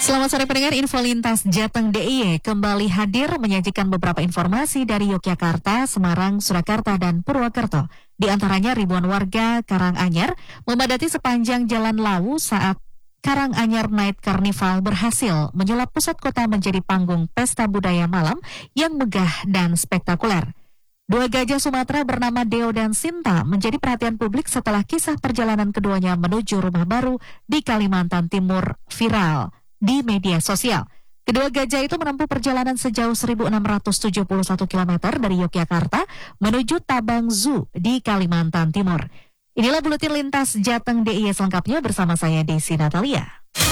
Selamat sore pendengar, Info Lintas Jateng DIY kembali hadir menyajikan beberapa informasi dari Yogyakarta, Semarang, Surakarta, dan Purwokerto. Di antaranya ribuan warga Karanganyar memadati sepanjang Jalan Lawu saat Karanganyar Night Carnival berhasil menyulap pusat kota menjadi panggung pesta budaya malam yang megah dan spektakuler. Dua gajah Sumatera bernama Deo dan Sinta menjadi perhatian publik setelah kisah perjalanan keduanya menuju rumah baru di Kalimantan Timur viral di media sosial. Kedua gajah itu menempuh perjalanan sejauh 1.671 km dari Yogyakarta menuju Tabang Zoo di Kalimantan Timur. Inilah Buletin Lintas Jateng DIY selengkapnya bersama saya Desi Natalia.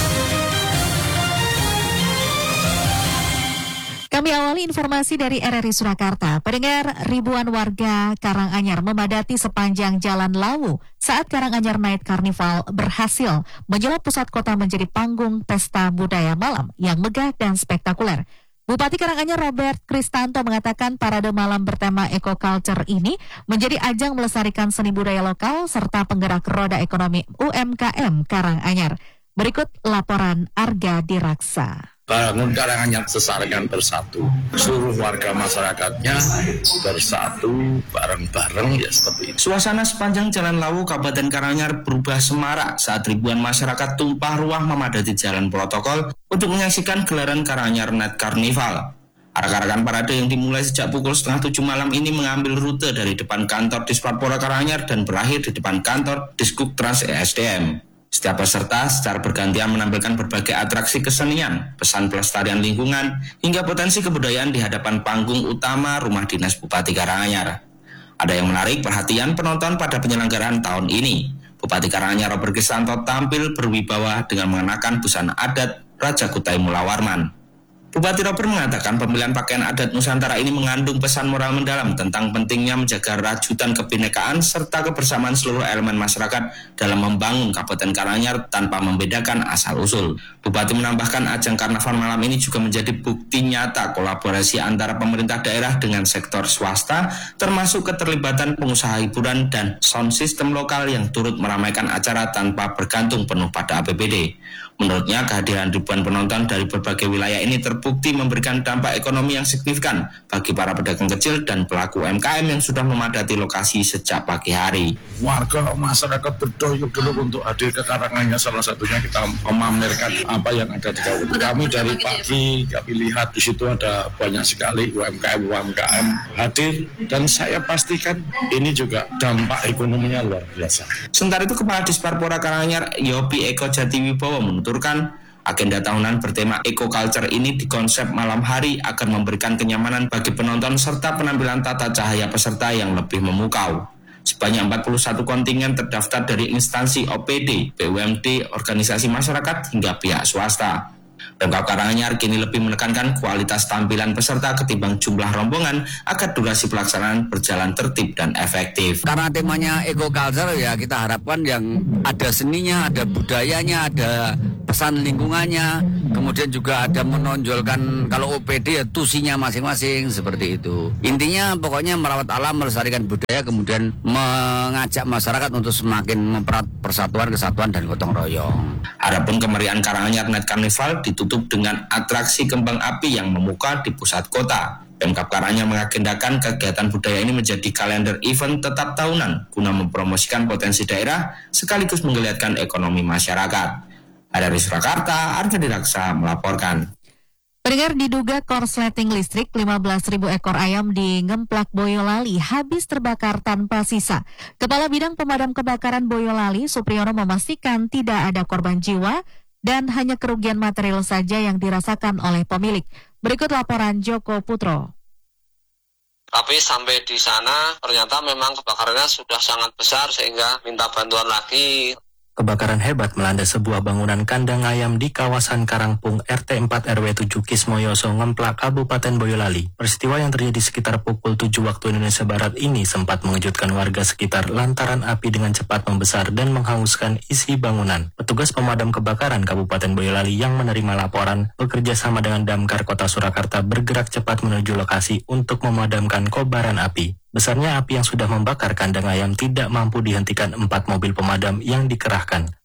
Kami awali informasi dari RRI Surakarta. Pendengar, ribuan warga Karanganyar memadati sepanjang Jalan Lawu saat Karanganyar Night Carnival berhasil menyulap pusat kota menjadi panggung pesta budaya malam yang megah dan spektakuler. Bupati Karanganyar Robert Kristanto mengatakan parade malam bertema Eco Culture ini menjadi ajang melestarikan seni budaya lokal serta penggerak roda ekonomi UMKM Karanganyar. Berikut laporan Arga Diraksa. Bangun Karanganyar Sesarkan bersatu, seluruh warga masyarakatnya bersatu bareng-bareng ya seperti itu. Suasana sepanjang Jalan Lawu Kabupaten Karanganyar berubah semarak saat ribuan masyarakat tumpah ruah memadati jalan protokol untuk menyaksikan gelaran Karanganyar Night Carnival. Arak-arakan parade yang dimulai sejak pukul 6:30 malam ini mengambil rute dari depan kantor Disparpora Karanganyar dan berakhir di depan kantor Diskuk Trans ESDM. Setiap peserta secara bergantian menampilkan berbagai atraksi kesenian, pesan pelestarian lingkungan, hingga potensi kebudayaan di hadapan panggung utama Rumah Dinas Bupati Karanganyar. Ada yang menarik perhatian penonton pada penyelenggaraan tahun ini. Bupati Karanganyar Robert Kristanto tampil berwibawa dengan mengenakan busana adat Raja Kutai Mulawarman. Bupati Robert mengatakan pemilihan pakaian adat Nusantara ini mengandung pesan moral mendalam tentang pentingnya menjaga rajutan kebinekaan serta kebersamaan seluruh elemen masyarakat dalam membangun Kabupaten Karanganyar tanpa membedakan asal-usul. Bupati menambahkan ajang karnaval malam ini juga menjadi bukti nyata kolaborasi antara pemerintah daerah dengan sektor swasta, termasuk keterlibatan pengusaha hiburan dan sound system lokal yang turut meramaikan acara tanpa bergantung penuh pada APBD. Menurutnya, kehadiran ribuan penonton dari berbagai wilayah ini terbukti memberikan dampak ekonomi yang signifikan bagi para pedagang kecil dan pelaku UMKM yang sudah memadati lokasi sejak pagi hari. Warga masyarakat berdoyuk dulu untuk hadir ke Karanganyar, salah satunya kita memamerkan apa yang ada di Kabupaten. Kami dari pagi kami lihat di situ ada banyak sekali UMKM hadir dan saya pastikan ini juga dampak ekonominya luar biasa. Sementara itu, Kepala Disparpora Karanganyar Yopi Eko Jatiwibowo menuturkan agenda tahunan bertema Eco Culture ini dikonsep malam hari agar memberikan kenyamanan bagi penonton serta penampilan tata cahaya peserta yang lebih memukau. Sebanyak 41 kontingen terdaftar dari instansi OPD, BUMD, organisasi masyarakat hingga pihak swasta. Pemkab Karanganyar kini lebih menekankan kualitas tampilan peserta ketimbang jumlah rombongan agar durasi pelaksanaan berjalan tertib dan efektif. Karena temanya Eco Culture ya kita harapkan yang ada seninya, ada budayanya, ada pesan lingkungannya, kemudian juga ada menonjolkan kalau OPD ya tusinya masing-masing seperti itu. Intinya pokoknya merawat alam, melestarikan budaya, kemudian mengajak masyarakat untuk semakin mempererat persatuan, kesatuan dan gotong royong. Adapun kemeriahan Karanganyar Night Carnival ditutup dengan atraksi kembang api yang memukau di pusat kota. Pemkab Karanganyar mengagendakan kegiatan budaya ini menjadi kalender event tetap tahunan guna mempromosikan potensi daerah sekaligus menggeliatkan ekonomi masyarakat. Dari Surakarta, Arga Diraksa melaporkan. Pendengar, diduga korsleting listrik 15.000 ekor ayam di Ngemplak Boyolali habis terbakar tanpa sisa. Kepala Bidang Pemadam Kebakaran Boyolali, Supriyono, memastikan tidak ada korban jiwa dan hanya kerugian material saja yang dirasakan oleh pemilik. Berikut laporan Joko Putro. Tapi sampai di sana ternyata memang kebakarannya sudah sangat besar sehingga minta bantuan lagi. Kebakaran hebat melanda sebuah bangunan kandang ayam di kawasan Karangpung RT 4 RW 7 Kismoyoso, Ngemplak, Kabupaten Boyolali. Peristiwa yang terjadi sekitar pukul 7 waktu Indonesia Barat ini sempat mengejutkan warga sekitar lantaran api dengan cepat membesar dan menghanguskan isi bangunan. Petugas pemadam kebakaran Kabupaten Boyolali yang menerima laporan bekerja sama dengan Damkar Kota Surakarta bergerak cepat menuju lokasi untuk memadamkan kobaran api. Besarnya api yang sudah membakar kandang ayam tidak mampu dihentikan 4 mobil pemadam yang dikerahkan.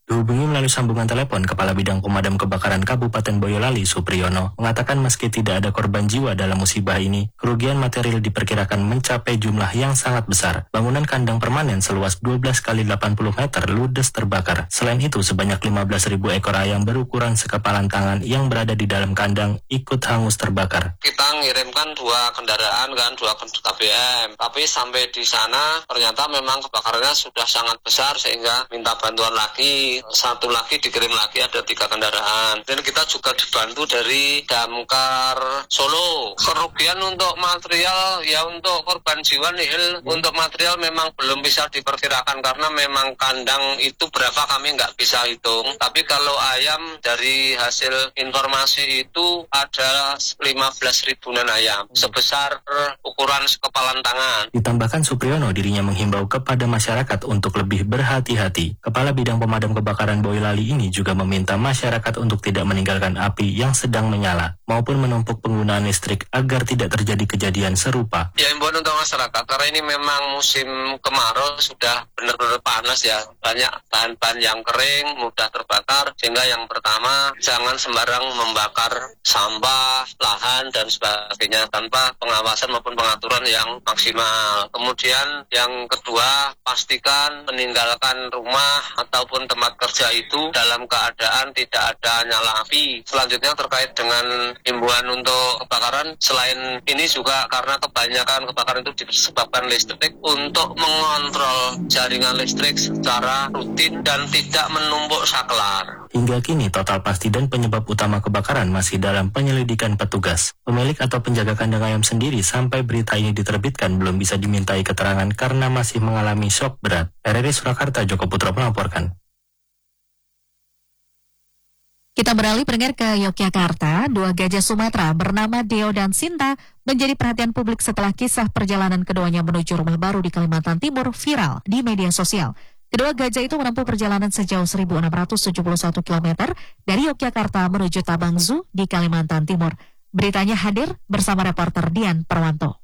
Dihubungi melalui sambungan telepon, Kepala Bidang Pemadam Kebakaran Kabupaten Boyolali, Supriyono, mengatakan meski tidak ada korban jiwa dalam musibah ini, kerugian material diperkirakan mencapai jumlah yang sangat besar. Bangunan kandang permanen seluas 12 kali 80 meter ludes terbakar. Selain itu, sebanyak 15.000 ekor ayam berukuran sekepalan tangan yang berada di dalam kandang ikut hangus terbakar. Kita ngirimkan 2 kendaraan kan, 2 KBM, tapi sampai di sana ternyata memang kebakarannya sudah sangat besar sehingga minta bantuan lagi. Satu lagi dikirim lagi, ada 3 kendaraan. Dan kita juga dibantu dari Damkar Solo. Kerugian untuk material ya untuk korban jiwa nihil. Untuk material memang belum bisa diperkirakan karena memang kandang itu berapa kami nggak bisa hitung. Tapi kalau ayam dari hasil informasi itu ada 15 ribuan ayam sebesar ukuran sekepalan tangan. Ditambahkan Supriyono, dirinya menghimbau kepada masyarakat untuk lebih berhati-hati. Kepala Bidang Pemadam Kebakaran Boyolali ini juga meminta masyarakat untuk tidak meninggalkan api yang sedang menyala maupun menumpuk penggunaan listrik agar tidak terjadi kejadian serupa. Ya, imbauan untuk masyarakat karena ini memang musim kemarau, sudah benar-benar panas ya, banyak bahan-bahan yang kering mudah terbakar, sehingga yang pertama jangan sembarang membakar sampah, lahan dan sebagainya tanpa pengawasan maupun pengaturan yang maksimal. Kemudian yang kedua, pastikan meninggalkan rumah ataupun tempat kerja itu dalam keadaan tidak ada nyala api. Selanjutnya terkait dengan himbauan untuk kebakaran, selain ini juga karena kebanyakan kebakaran itu disebabkan listrik, untuk mengontrol jaringan listrik secara rutin dan tidak menumpuk saklar. Hingga kini total pasti dan penyebab utama kebakaran masih dalam penyelidikan petugas. Pemilik atau penjaga kandang ayam sendiri sampai berita ini diterbitkan belum bisa dimintai keterangan karena masih mengalami shock berat. RRI Surakarta, Joko Putra melaporkan. Kita beralih pendengar ke Yogyakarta. 2 gajah Sumatera bernama Deo dan Sinta menjadi perhatian publik setelah kisah perjalanan keduanya menuju rumah baru di Kalimantan Timur viral di media sosial. Kedua gajah itu menempuh perjalanan sejauh 1.671 km dari Yogyakarta menuju Tabangzu di Kalimantan Timur. Beritanya hadir bersama reporter Dian Perwanto.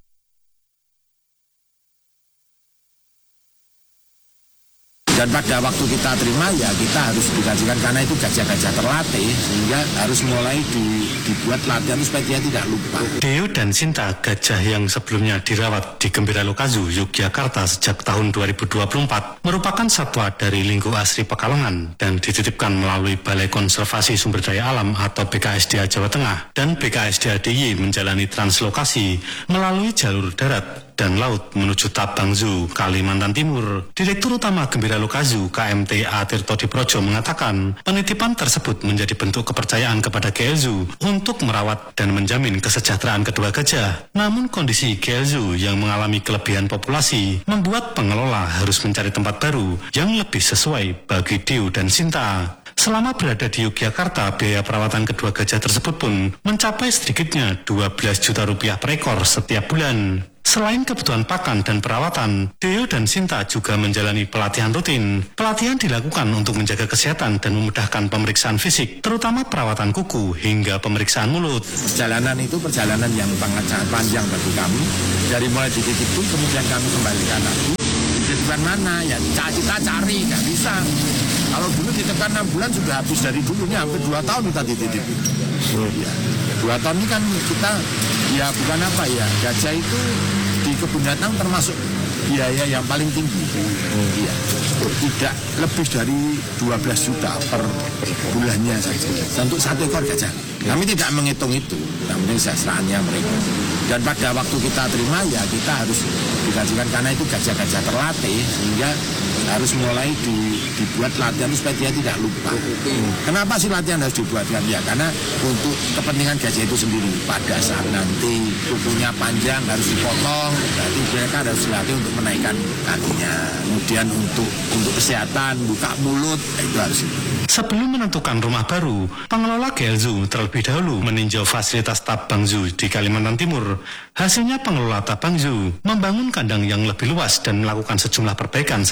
Dan pada waktu kita terima ya kita harus dikajikan karena itu gajah-gajah terlatih sehingga harus mulai dibuat latihan supaya dia tidak lupa. Deo dan Sinta, gajah yang sebelumnya dirawat di Gembira Lokazu, Yogyakarta sejak tahun 2024, merupakan satwa dari lingkup asri Pekalongan dan dititipkan melalui Balai Konservasi Sumber Daya Alam atau BKSDA Jawa Tengah dan BKSDA DIY menjalani translokasi melalui jalur darat dan laut menuju Tabangzu, Kalimantan Timur. Direktur Utama Gembira Lokazu, KMT A. Tirto Diprojo mengatakan, penitipan tersebut menjadi bentuk kepercayaan kepada GLZU untuk merawat dan menjamin kesejahteraan kedua gajah. Namun kondisi GLZU yang mengalami kelebihan populasi membuat pengelola harus mencari tempat baru yang lebih sesuai bagi Deo dan Sinta. Selama berada di Yogyakarta, biaya perawatan kedua gajah tersebut pun mencapai sedikitnya 12 juta rupiah per ekor setiap bulan. Selain kebutuhan pakan dan perawatan, Deo dan Sinta juga menjalani pelatihan rutin. Pelatihan dilakukan untuk menjaga kesehatan dan memudahkan pemeriksaan fisik, terutama perawatan kuku hingga pemeriksaan mulut. Perjalanan itu perjalanan yang sangat panjang bagi kami. Dari mulai dititipin kemudian kami kembalikan lagi. Dititipkan mana? Ya kita cari, nggak bisa. Kalau dulu dititipkan 6 bulan sudah habis dari dulunya, hampir 2 tahun kita dititipin. Ya. 2 tahun ini kan kita, ya bukan apa ya, gajah itu di kebun binatang termasuk biaya yang paling tinggi. Ya. Tidak lebih dari 12 juta per bulannya saja. Untuk 1 ekor gajah. Kami tidak menghitung itu, namun kesejahteraannya mereka. Dan pada waktu kita terima ya kita harus dikajikan karena itu gajah-gajah terlatih sehingga harus mulai dibuat latihan supaya dia tidak lupa. Kenapa sih latihan harus dibuatkan? Ya karena untuk kepentingan gajah itu sendiri. Pada saat nanti kukunya panjang harus dipotong, berarti mereka harus dilatih untuk menaikkan kakinya. Kemudian untuk kesehatan, buka mulut, itu harus. Sebelum menentukan rumah baru, pengelola GLZU terlebih dahulu meninjau fasilitas Tabangzu di Kalimantan Timur. Hasilnya pengelola Tabangzu membangun kandang yang lebih luas dan melakukan sejumlah perbaikan sesuai masukan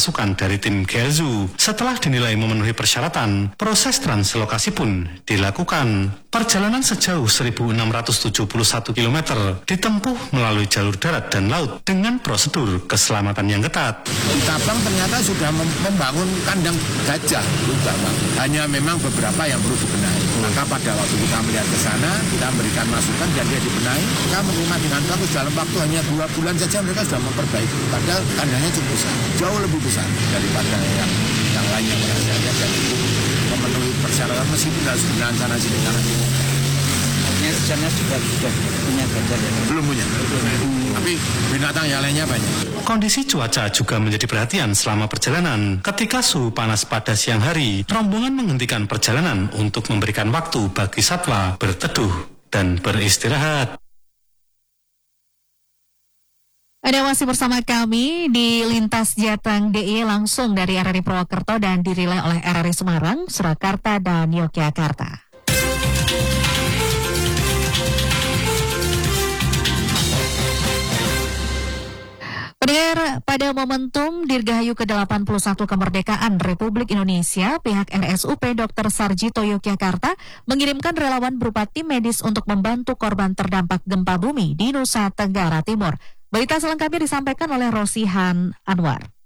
masukan dari tim GLZU. Setelah dinilai memenuhi persyaratan, proses translokasi pun dilakukan. Perjalanan sejauh 1.671 km ditempuh melalui jalur darat dan laut dengan prosedur keselamatan yang ketat. Di Tabang ternyata sudah membangun kandang gajah, hanya memang beberapa yang perlu dibenahi. Maka pada waktu kita melihat ke sana, kita memberikan masukan dan dia dibenahi. Kita menerima dengan bagus, dalam waktu hanya 2 bulan saja mereka sudah memperbaiki. Padahal kandangnya cukup besar, jauh lebih besar daripada yang lain yang berhasil. Dan itu memenuhi persyaratan meskipun harus benahan sana sini. Sana sudah punya gajah ya? Belum punya. Tapi binatang yang lainnya banyak. Kondisi cuaca juga menjadi perhatian selama perjalanan. Ketika suhu panas pada siang hari, rombongan menghentikan perjalanan untuk memberikan waktu bagi satwa berteduh dan beristirahat. Anda masih bersama kami di Lintas Jateng DIY langsung dari RRI Purwokerto dan dirilai oleh RRI Semarang, Surakarta, dan Yogyakarta. Pendengar, pada momentum Dirgahayu ke-81 kemerdekaan Republik Indonesia, pihak RSUP Dr. Sarjito Yogyakarta mengirimkan relawan berupa tim medis untuk membantu korban terdampak gempa bumi di Nusa Tenggara Timur. Berita selengkapnya disampaikan oleh Rosihan Anwar.